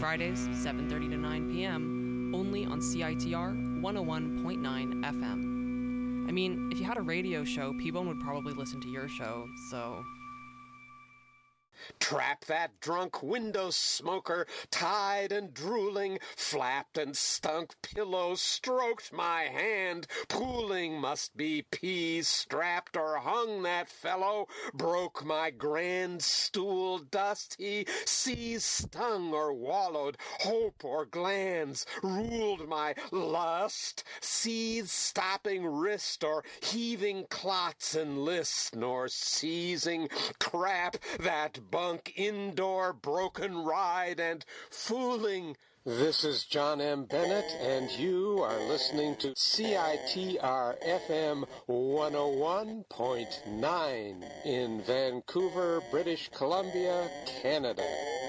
Fridays, 7:30 to 9 p.m., only on CITR 101.9 FM. I mean, if you had a radio show, P-Bone would probably listen to your show, so... Trap that drunk window smoker, tied and drooling, flapped and stunk pillows, stroked my hand, pooling must be peas, strapped or hung that fellow, broke my grand stool, dust he seized, stung or wallowed, hope or glands, ruled my lust, seized stopping wrist or heaving clots and list, nor seizing crap that bunk indoor broken ride and fooling. This is John M. Bennett, and you are listening to CITR FM 101.9 in Vancouver, British Columbia, Canada.